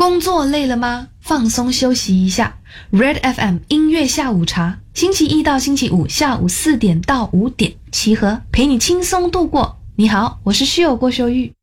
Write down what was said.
工作累了吗？放松休息一下。Red FM 音乐下午茶，星期一到星期五下午4点到5点，齐和陪你轻松度过。你好，我是室友郭秀玉。